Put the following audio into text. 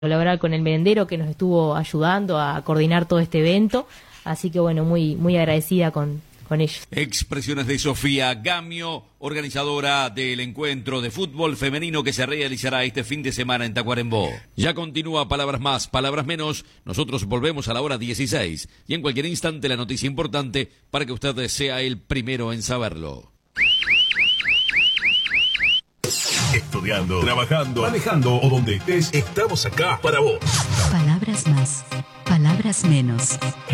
laboral con el merendero que nos estuvo ayudando a coordinar todo este evento, así que bueno, muy, muy agradecida con ellos. Expresiones de Sofía Gamio, organizadora del encuentro de fútbol femenino que se realizará este fin de semana en Tacuarembó. Ya continúa Palabras Más, Palabras Menos. Nosotros volvemos a la hora 16 y en cualquier instante la noticia importante para que usted sea el primero en saberlo. Estudiando, trabajando, manejando o donde estés, estamos acá para vos. Palabras Más, Palabras Menos.